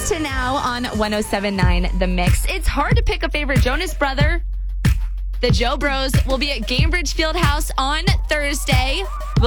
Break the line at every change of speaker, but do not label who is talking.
to now on 107.9 The Mix. It's hard to pick a favorite Jonas brother. The Joe Bros will be at Gainbridge Fieldhouse on Thursday. We'll